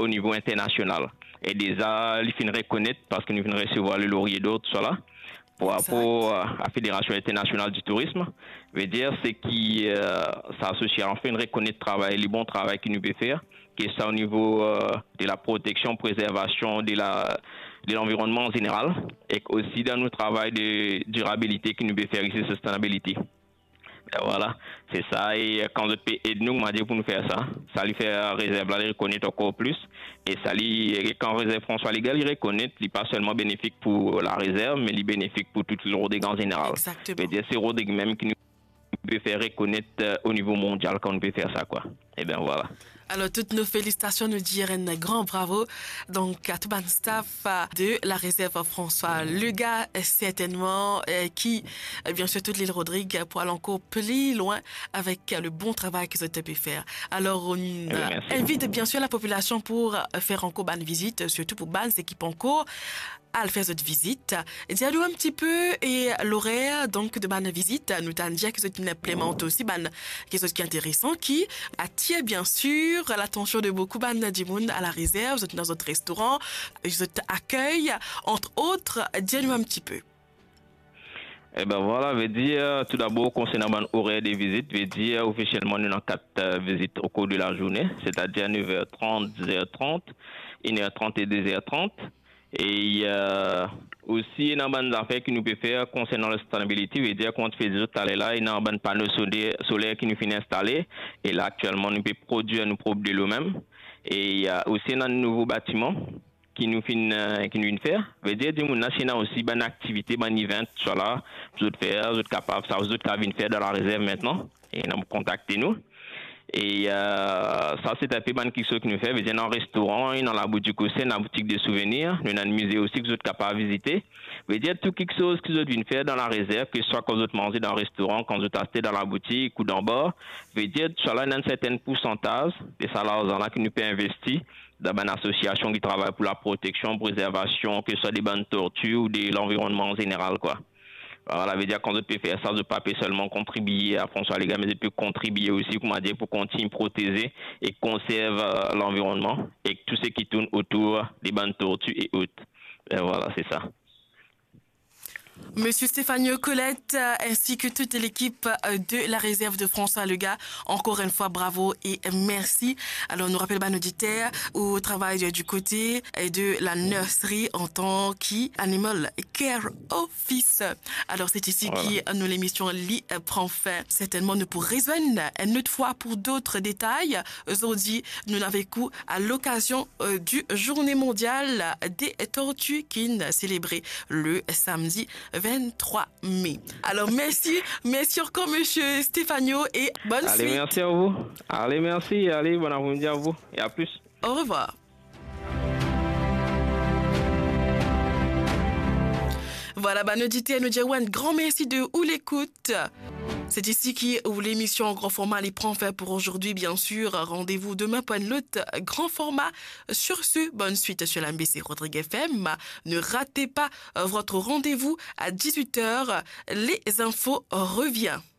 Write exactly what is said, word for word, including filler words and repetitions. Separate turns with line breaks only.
au niveau international. Et déjà, il finit reconnaître parce que nous venons recevoir le laurier d'autres, cela. Pour rapport à la Fédération internationale du tourisme, veut dire c'est qui euh, s'associe enfin une reconnaître le travail, le bon travail que nous pouvons faire, que ça au niveau euh, de la protection, préservation de la de l'environnement en général, et aussi dans notre travail de durabilité que nous pouvons faire ici, sustainability. Et voilà, c'est ça. Et quand le pays aide nous, m'a dit pour nous faire ça, ça lui fait réserve là, il reconnaît encore plus. Et ça lui, quand réserve François Légal, il reconnaît, il n'est pas seulement bénéfique pour la réserve, mais il est bénéfique pour tout le Rodrigue en général.
Exactement.
C'est c'est Rodrigue même qui nous peut faire reconnaître euh, au niveau mondial quand on peut faire ça, quoi. Et bien voilà.
Alors, toutes nos félicitations, nous dire un grand bravo donc à tout le staff de la réserve François Luga, certainement, euh, qui, bien sûr, toute l'île Rodrigue pour aller encore plus loin avec le bon travail que vous avez pu faire. Alors, on
Eh bien,
invite bien sûr la population pour faire encore une visite, surtout pour ban équipes encore à faire cette visite. Dis-nous un petit peu et l'horaire donc de ban visite, nous t'en dire que c'est une implémente aussi ban quelque chose qui est intéressant, qui attire bien sûr l'attention de beaucoup ban du monde à la réserve, vous êtes dans notre restaurant, vous êtes accueil, entre autres, dis-nous un petit peu.
Eh ben voilà, veut dire tout d'abord concernant l'horaire des visites, veut dire officiellement nous avons quatre euh, visites au cours de la journée, c'est-à-dire neuf heures trente, dix heures trente, une heure trente et deux heures trente. Et euh, aussi, il y a des affaires que nous pouvons faire concernant la sustainability. Veut dire qu'on fait des autres là, il y a un panneau solaire qui nous finit installé. Et là, actuellement, nous pouvons produire nos produits de nous-mêmes. Et il y a aussi un nouveau bâtiment qui nous finit euh, qui nous vient faire. Veut dire, nous avons aussi une activité, un event, soit là, vous êtes faire, vous êtes capable, ça vous êtes capable de faire dans la réserve maintenant. Et nous contactez nous. Et euh, ça, c'est un peu quelque chose que nous faisons. Nous dans un restaurant, dans la boutique aussi, dans la boutique de souvenirs. Nous avons un musée aussi que vous êtes capable de visiter. Veut dire tout quelque chose que vous êtes faire dans la réserve, que ce soit quand vous êtes mangé dans un restaurant, quand vous êtes acheté dans la boutique ou dans le bar. Veut dire tout ça là, il y a un certain pourcentage de salaires là que nous pouvons investir dans une association qui travaille pour la protection, préservation, que ce soit des bonnes tortues ou de l'environnement en général, quoi. Alors, ça veut dire qu'on peut faire ça, je ne peux pas seulement contribuer à François Légal, mais je peux contribuer aussi, comme on dit, pour continuer à protéger et conserver euh, l'environnement et tout ce qui tourne autour des bandes tortues et autres. Et voilà, c'est ça.
Monsieur Stéphane Colette ainsi que toute l'équipe de la réserve de François Luga, encore une fois bravo et merci. Alors nous rappelons nos auditeurs au travail du côté de la nurserie en tant qu'animal care office. Alors c'est ici voilà. que nous l'émission Li prend fin. Certainement nous pour rejoindre une autre fois pour d'autres détails. Aujourd'hui nous n'avons à l'occasion du Journée mondiale des tortues qui célébrée le samedi vingt-trois mai. Alors merci, merci encore monsieur Stéphano et bonne
Allez,
suite.
merci à vous. Allez, merci. Allez, bon après-midi à vous et à plus.
Au revoir. Voilà, bah, nous dit nous dire un grand merci de où l'écoute. C'est ici qui où l'émission en grand format les prend fin pour aujourd'hui, bien sûr. Rendez-vous demain pour un autre grand format. Sur ce, bonne suite sur l'M B C Rodrigue F M. Ne ratez pas votre rendez-vous à dix-huit heures. Les infos reviennent.